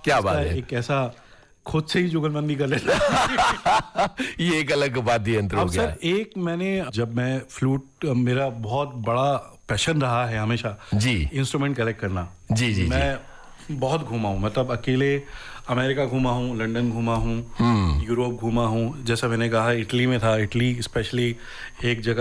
क्या बात है, एक ऐसा खुद से ही जुगलबंदी कर लेता ये एक अलग वाद्य यंत्र हो अब गया। सर एक मैंने जब मैं फ्लूट मेरा बहुत बड़ा पैशन रहा है हमेशा जी इंस्ट्रूमेंट कलेक्ट करना। जी जी मैं बहुत घूमा हूँ, मतलब अकेले अमेरिका घूमा हूँ, लंदन घूमा हूँ, यूरोप घूमा हूँ, जैसा मैंने कहा इटली में था, इटली स्पेशली एक जगह